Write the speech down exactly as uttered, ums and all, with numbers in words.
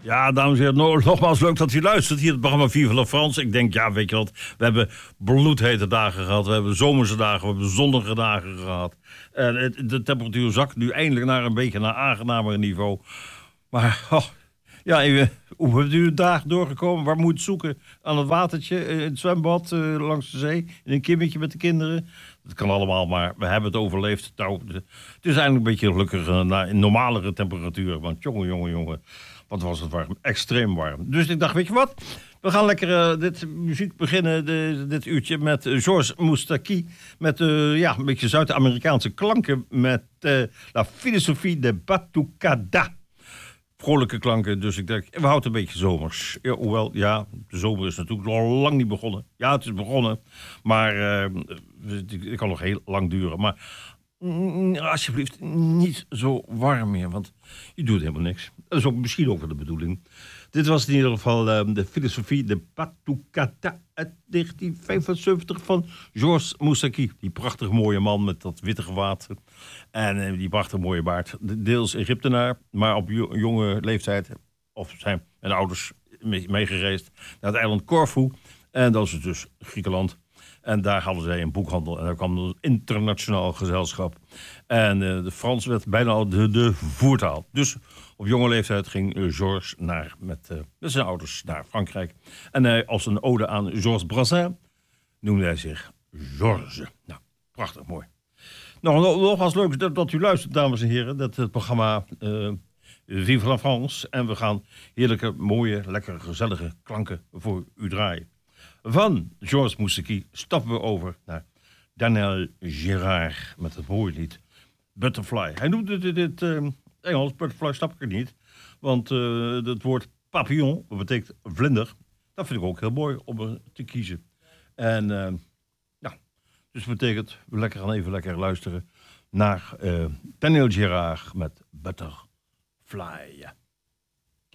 Ja, dames en heren, no- nogmaals leuk dat u luistert. Hier het programma Vive la France. Ik denk, ja, weet je wat, we hebben bloedhete dagen gehad. We hebben zomerse dagen, we hebben zonnige dagen gehad. En het, de temperatuur zakt nu eindelijk naar een beetje naar aangenamer niveau. Maar, oh, ja, even, hoe heeft u de dag doorgekomen? Waar moet je het zoeken? Aan het watertje, in het zwembad, uh, langs de zee, in een kimmetje met de kinderen? Dat kan allemaal, maar we hebben het overleefd. Nou, de, het is eigenlijk een beetje gelukkig uh, naar een normalere temperatuur. Want jongen, jongen, jongen, wat was het warm. Extreem warm. Dus ik dacht, weet je wat? We gaan lekker uh, dit muziek beginnen, de, dit uurtje, met uh, Georges Moustaki. Met uh, ja, een beetje Zuid-Amerikaanse klanken. Met uh, La Philosophie de Batucada. Vrolijke klanken, dus ik denk, we houden het een beetje zomers. Ja, hoewel, ja, de zomer is natuurlijk al lang niet begonnen. Ja, het is begonnen, maar uh, het kan nog heel lang duren. Maar mm, alsjeblieft, niet zo warm meer, want je doet helemaal niks. Dat is ook misschien ook wel de bedoeling. Dit was in ieder geval uh, de Filosofie de Batucada uit negentien vijfenzeventig van Georges Moustaki. Die prachtig mooie man met dat witte gewaad. En uh, die prachtig mooie baard. Deels Egyptenaar, maar op jo- jonge leeftijd, of zijn mijn ouders mee- meegereisd naar het eiland Corfu. En dat is dus Griekenland. En daar hadden zij een boekhandel. En daar kwam een internationaal gezelschap. En uh, de Frans werd bijna al de, de voertaal. Dus op jonge leeftijd ging uh, Georges naar, met, uh, met zijn ouders naar Frankrijk. En uh, als een ode aan Georges Brassens noemde hij zich Georges. Nou, prachtig mooi. Nou, nogmaals leuk dat, dat u luistert, dames en heren. Dat het programma uh, Vive la France. En we gaan heerlijke, mooie, lekkere, gezellige klanken voor u draaien. Van Georges Moustaki stappen we over naar Daniel Gérard met het mooie lied Butterfly. Hij noemde dit, dit uh, Engels, Butterfly snap ik er niet. Want uh, het woord papillon, dat betekent vlinder. Dat vind ik ook heel mooi om er te kiezen. En uh, ja, dus dat betekent, we lekker gaan even lekker luisteren naar uh, Daniel Gérard met Butterfly.